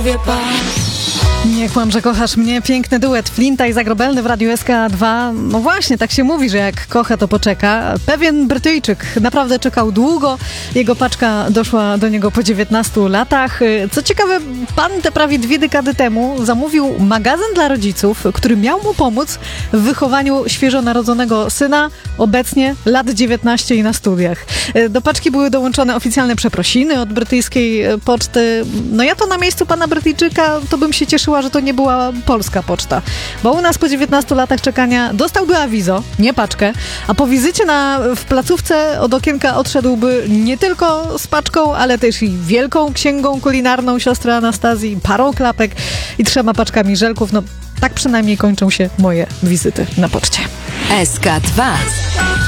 głowie pas. Nie kłam, że kochasz mnie. Piękny duet Flinta i Zagrobelny w Radiu SK2. No właśnie, tak się mówi, że jak kocha, to poczeka. Pewien Brytyjczyk naprawdę czekał długo. Jego paczka doszła do niego po 19 latach. Co ciekawe, pan te prawie 2 dekady temu zamówił magazyn dla rodziców, który miał mu pomóc w wychowaniu świeżo narodzonego syna, obecnie lat 19 i na studiach. Do paczki były dołączone oficjalne przeprosiny od brytyjskiej poczty. No ja to na miejscu pana Brytyjczyka to bym się cieszyła, że to nie była polska poczta. Bo u nas po 19 latach czekania dostałby awizo, nie paczkę, a po wizycie w placówce od okienka odszedłby nie tylko z paczką, ale też i wielką księgą kulinarną siostry Anastazji, parą klapek i 3 paczkami żelków. No tak przynajmniej kończą się moje wizyty na poczcie. SK2